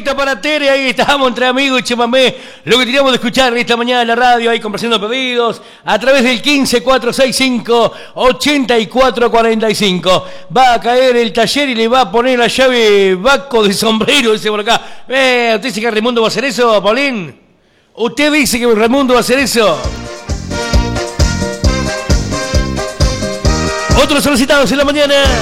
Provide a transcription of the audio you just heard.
Directo para Tere, ahí estamos entre amigos y chamamé. Lo que teníamos de escuchar esta mañana en la radio, ahí complaciendo pedidos, a través del 15465-8445. Va a caer el taller y le va a poner la llave Baco de sombrero, dice por acá. ¿Usted dice que Raimundo va a hacer eso, Paulín? ¿Usted dice que Raimundo va a hacer eso? Otros solicitados en la mañana.